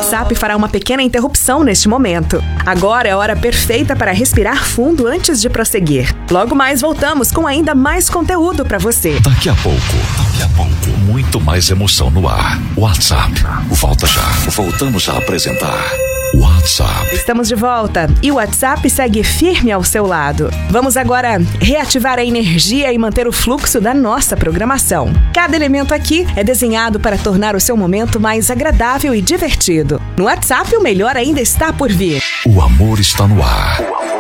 WhatsApp fará uma pequena interrupção neste momento. Agora é a hora perfeita para respirar fundo antes de prosseguir. Logo mais voltamos com ainda mais conteúdo para você. Daqui a pouco, muito mais emoção no ar. WhatsApp, volta já. Voltamos a apresentar WhatsApp. Estamos de volta e o WhatsApp segue firme ao seu lado. Vamos agora reativar a energia e manter o fluxo da nossa programação. Cada elemento aqui é desenhado para tornar o seu momento mais agradável e divertido. No WhatsApp, o melhor ainda está por vir. O amor está no ar.